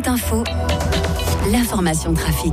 Autoroute Info, l'information trafic.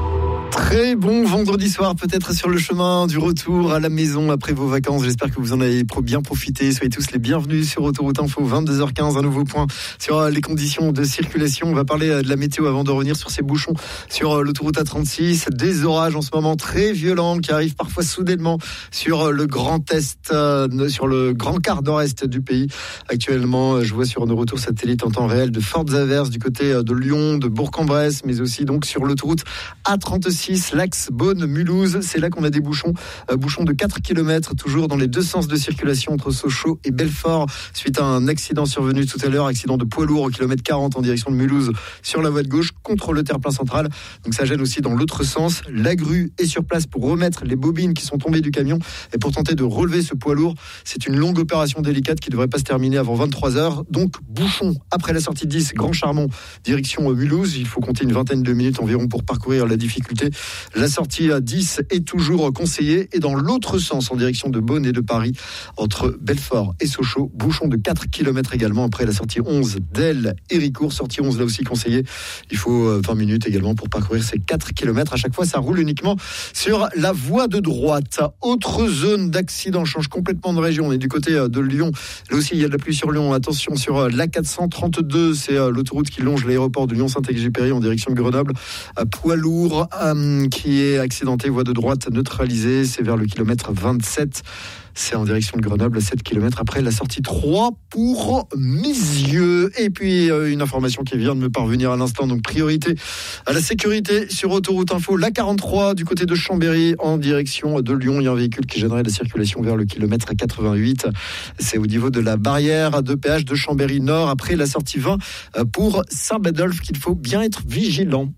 Très bon vendredi soir, peut-être sur le chemin du retour à la maison après vos vacances. J'espère que vous en avez bien profité. Soyez tous les bienvenus sur Autoroute Info, 22h15, un nouveau point sur les conditions de circulation. On va parler de la météo avant de revenir sur ces bouchons sur l'autoroute A36. Des orages en ce moment très violents qui arrivent parfois soudainement sur le Grand Est, sur le grand quart nord-est du pays. Actuellement, je vois sur nos retours satellites en temps réel de fortes averses du côté de Lyon, de Bourg-en-Bresse, mais aussi donc sur l'autoroute A36. L'axe Beaune-Mulhouse, c'est là qu'on a des bouchons de 4 km, toujours dans les deux sens de circulation entre Sochaux et Belfort, suite à un accident survenu tout à l'heure, accident de poids lourd au kilomètre 40 en direction de Mulhouse sur la voie de gauche contre le terre-plein central. Donc ça gêne aussi dans l'autre sens. La grue est sur place pour remettre les bobines qui sont tombées du camion et pour tenter de relever ce poids lourd. C'est une longue opération délicate qui ne devrait pas se terminer avant 23h. Donc bouchon après la sortie 10, Grand Charmont, direction Mulhouse. Il faut compter une vingtaine de minutes environ pour parcourir la difficulté. La sortie à 10 est toujours conseillée et dans l'autre sens en direction de Beaune et de Paris entre Belfort et Sochaux, bouchon de 4 km également après la sortie 11 d'Elle et Ricourt, sortie 11 là aussi conseillée. Il faut 20 minutes également pour parcourir ces 4 km. À chaque fois ça roule uniquement sur la voie de droite. Autre zone d'accident, change complètement de région, on est du côté de Lyon. Là aussi il y a de la pluie sur Lyon, attention sur l'A432, c'est l'autoroute qui longe l'aéroport de Lyon-Saint-Exupéry en direction de Grenoble. Poids lourd qui est accidenté, voie de droite neutralisée, c'est vers le kilomètre 27. C'est en direction de Grenoble, 7 km après la sortie 3 pour Misieux. Et puis, une information qui vient de me parvenir à l'instant. Donc, priorité à la sécurité sur Autoroute Info. La 43 du côté de Chambéry en direction de Lyon. Il y a un véhicule qui gênerait la circulation vers le kilomètre 88. C'est au niveau de la barrière de péage de Chambéry Nord. Après la sortie 20 pour Saint-Badolphe qu'il faut bien être vigilant.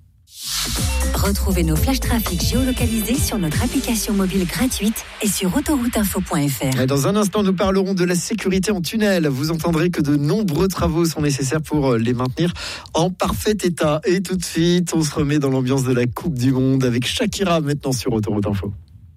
Retrouvez nos flashs trafic géolocalisés sur notre application mobile gratuite et sur autorouteinfo.fr. Et dans un instant, nous parlerons de la sécurité en tunnel. Vous entendrez que de nombreux travaux sont nécessaires pour les maintenir en parfait état. Et tout de suite, on se remet dans l'ambiance de la Coupe du Monde avec Shakira maintenant sur Autoroute Info.